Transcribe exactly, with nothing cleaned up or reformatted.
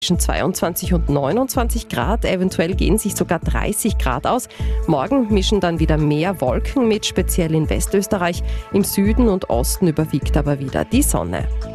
Zwischen zweiundzwanzig und neunundzwanzig Grad, eventuell gehen sich sogar dreißig Grad aus. Morgen mischen dann wieder mehr Wolken mit, speziell in Westösterreich. Im Süden und Osten überwiegt aber wieder die Sonne.